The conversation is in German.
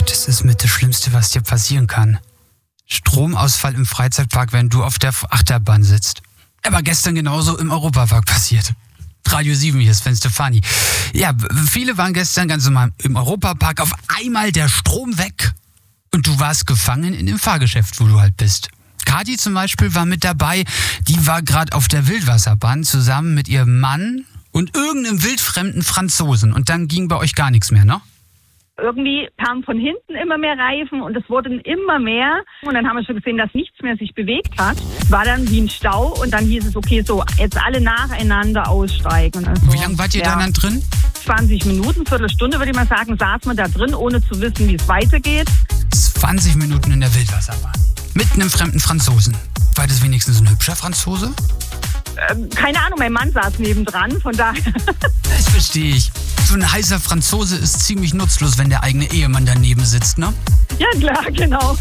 das ist mit das Schlimmste, was dir passieren kann. Stromausfall im Freizeitpark, wenn du auf der Achterbahn sitzt. Aber gestern genauso im Europapark passiert. Radio 7, hier ist Sven Stefani. Ja, viele waren gestern ganz normal im Europapark. Auf einmal der Strom weg. Und du warst gefangen in dem Fahrgeschäft, wo du halt bist. Kathi zum Beispiel war mit dabei. Die war gerade auf der Wildwasserbahn zusammen mit ihrem Mann und irgendeinem wildfremden Franzosen. Und dann ging bei euch gar nichts mehr, ne? Irgendwie kamen von hinten immer mehr Reifen und es wurden immer mehr. Und dann haben wir schon gesehen, dass nichts mehr sich bewegt hat. War dann wie ein Stau und dann hieß es, okay, so, jetzt alle nacheinander aussteigen. Also, wie lange wart ihr dann drin? 20 Minuten, Viertelstunde würde ich mal sagen, saß man da drin, ohne zu wissen, wie es weitergeht. 20 Minuten in der Wildwasserbahn. Mit einem fremden Franzosen. War das wenigstens ein hübscher Franzose? Keine Ahnung, mein Mann saß nebendran, von daher. Das verstehe ich. So ein heißer Franzose ist ziemlich nutzlos, wenn der eigene Ehemann daneben sitzt, ne? Ja, klar, genau.